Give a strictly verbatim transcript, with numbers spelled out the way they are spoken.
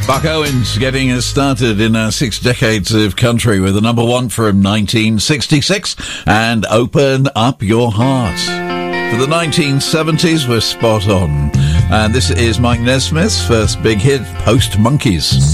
Buck Owens getting us started in our six decades of country with the number one from nineteen sixty-six and Open Up Your Heart. For the nineteen seventies, we're spot on. And this is Mike Nesmith's first big hit, Post Monkeys.